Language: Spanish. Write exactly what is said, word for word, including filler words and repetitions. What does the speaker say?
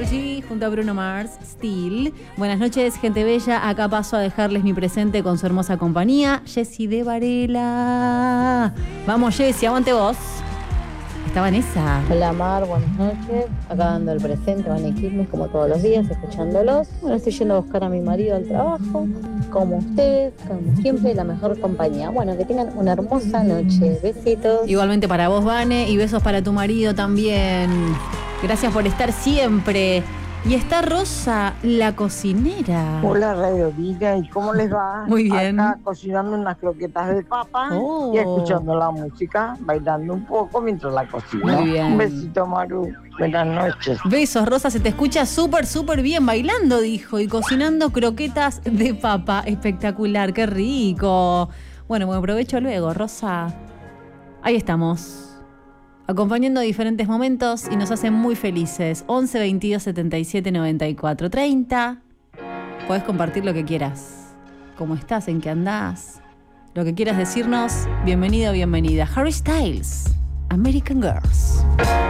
Karol G junto a Bruno Mars, Still. Buenas noches, gente bella. Acá paso a dejarles mi presente con su hermosa compañía, Jessy de Varela. Vamos, Jessy, aguante vos. Está Vanessa. Hola Mar, buenas noches. Acá dando el presente, Van Quilmes, como todos los días, escuchándolos. Bueno, estoy yendo a buscar a mi marido al trabajo, como ustedes, como siempre, la mejor compañía. Bueno, que tengan una hermosa noche. Besitos. Igualmente para vos, Vane, y besos para tu marido también. Gracias por estar siempre. Y está Rosa, la cocinera. Hola Radio Vida, ¿y cómo les va? Muy bien. Acá cocinando unas croquetas de papa Oh. y escuchando la música, bailando un poco mientras la cocino. Muy bien. Un besito, Maru. Buenas noches. Besos, Rosa, se te escucha súper, súper bien bailando, dijo, y cocinando croquetas de papa. Espectacular, qué rico. Bueno, buen provecho luego, Rosa. Ahí estamos, acompañando diferentes momentos y nos hacen muy felices. once, veintidós, setenta y siete, noventa y cuatro, treinta. Podés compartir lo que quieras. ¿Cómo estás? ¿En qué andás? Lo que quieras decirnos, bienvenido o bienvenida. Harry Styles, American Girls.